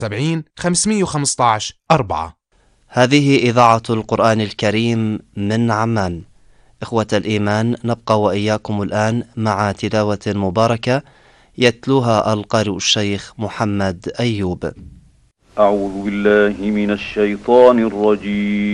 70 515 4. هذه إذاعة القرآن الكريم من عمان. إخوة الإيمان، نبقى وإياكم الآن مع تلاوة مباركة يتلوها القارئ الشيخ محمد أيوب. أعوذ بالله من الشيطان الرجيم.